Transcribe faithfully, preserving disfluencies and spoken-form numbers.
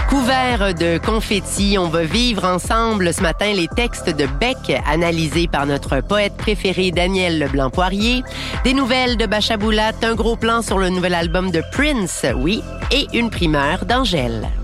Couvert de confettis, on va vivre ensemble ce matin les textes de Beck, analysés par notre poète préféré Daniel Leblanc-Poirier, des nouvelles de Bachaboulat, un gros plan sur le nouvel album de Prince, oui, et une primeur d'Angèle.